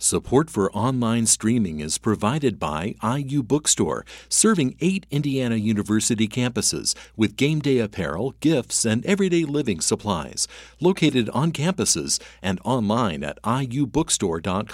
Support for online streaming is provided by IU Bookstore, serving 8 Indiana University campuses with game day apparel, gifts, and everyday living supplies. Located on campuses and online at iubookstore.com.